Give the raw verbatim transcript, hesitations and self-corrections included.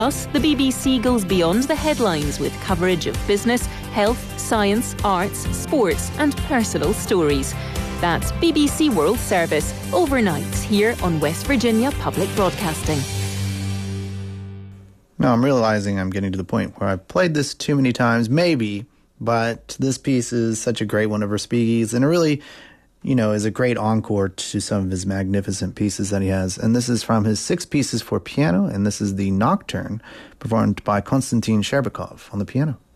Plus, the B B C goes beyond the headlines with coverage of business, health, science, arts, sports and personal stories. That's B B C World Service, overnight here on West Virginia Public Broadcasting. Now I'm realizing I'm getting to the point where I've played this too many times, maybe, but this piece is such a great one of Respighi's, and it really, you know, is a great encore to some of his magnificent pieces that he has. And this is from his Six Pieces for Piano, and this is the Nocturne, performed by Konstantin Sherbakov on the piano.